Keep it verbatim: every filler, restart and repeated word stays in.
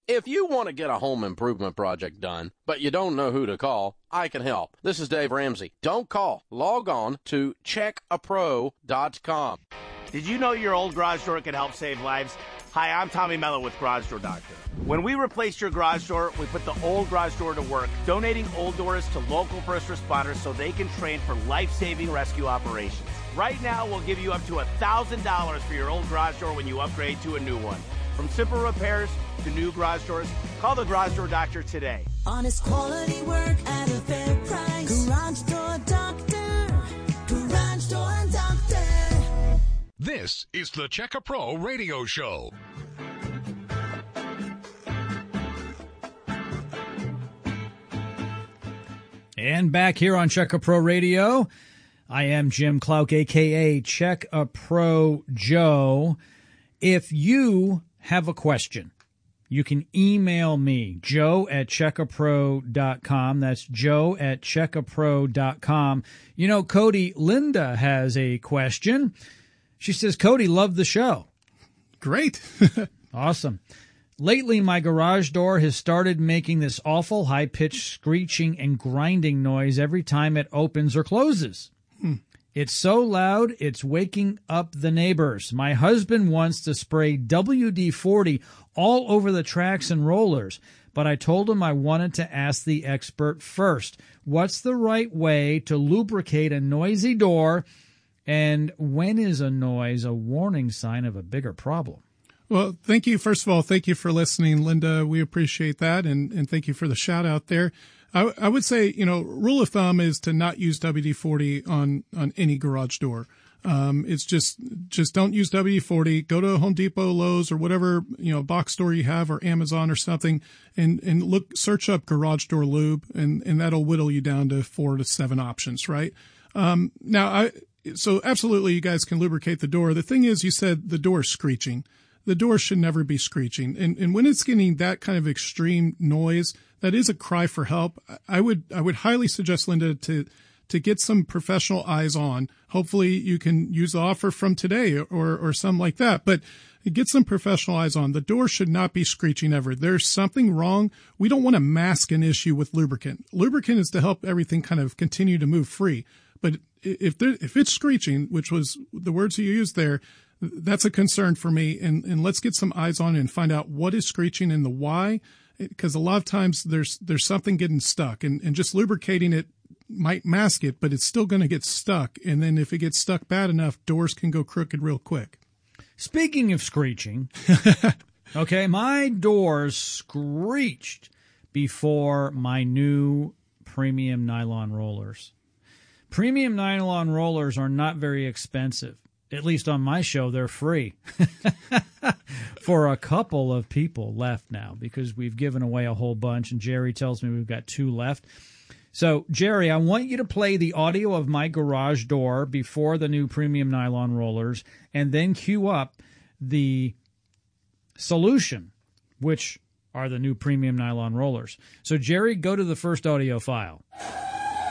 If you want to get a home improvement project done, but you don't know who to call, I can help. This is Dave Ramsey. Don't call. Log on to check a pro dot com. Did you know your old garage door can help save lives? Hi, I'm Tommy Mello with Garage Door Doctor. When we replaced your garage door, we put the old garage door to work, donating old doors to local first responders so they can train for life-saving rescue operations. Right now, we'll give you up to one thousand dollars for your old garage door when you upgrade to a new one. From simple repairs to new garage doors, call the Garage Door Doctor today. Honest quality work at a fair price. Garage Door Doctor. Garage Door Doctor. This is the Check-A Pro Radio Show. And back here on Check-A Pro Radio, I am Jim Clark, a k a. Check-A Pro Joe. If you have a question, you can email me, joe at check a pro dot com. That's joe at check a pro dot com. You know, Cody, Linda has a question. She says, Cody, love the show. Great. Awesome. Lately, my garage door has started making this awful high-pitched screeching and grinding noise every time it opens or closes. Hmm. It's so loud, it's waking up the neighbors. My husband wants to spray W D forty all over the tracks and rollers, but I told him I wanted to ask the expert first. What's the right way to lubricate a noisy door, and when is a noise a warning sign of a bigger problem? Well, thank you. First of all, thank you for listening, Linda. We appreciate that, and, and thank you for the shout-out there. I, I would say, you know, rule of thumb is to not use W D forty on, on any garage door. Um, it's just, just don't use W D forty. Go to Home Depot, Lowe's, or whatever, you know, box store you have, or Amazon or something, and, and look, search up garage door lube, and, and that'll whittle you down to four to seven options, right? Um, now I, so absolutely you guys can lubricate the door. The thing is, you said the door is screeching. The door should never be screeching. And, and when it's getting that kind of extreme noise, that is a cry for help. I would, I would highly suggest, Linda, to, to get some professional eyes on. Hopefully you can use the offer from today or, or something like that, but get some professional eyes on. The door should not be screeching ever. There's something wrong. We don't want to mask an issue with lubricant. Lubricant is to help everything kind of continue to move free. But if there, if it's screeching, which was the words you used there, that's a concern for me. And, and let's get some eyes on it and find out what is screeching and the why. Because a lot of times there's, there's something getting stuck, and, and just lubricating it might mask it, but it's still going to get stuck. And then if it gets stuck bad enough, doors can go crooked real quick. Speaking of screeching, okay, my doors screeched before my new premium nylon rollers. Premium nylon rollers are not very expensive. At least on my show, they're free for a couple of people left now, because we've given away a whole bunch, and Jerry tells me we've got two left. So, Jerry, I want you to play the audio of my garage door before the new premium nylon rollers, and then cue up the solution, which are the new premium nylon rollers. So, Jerry, go to the first audio file.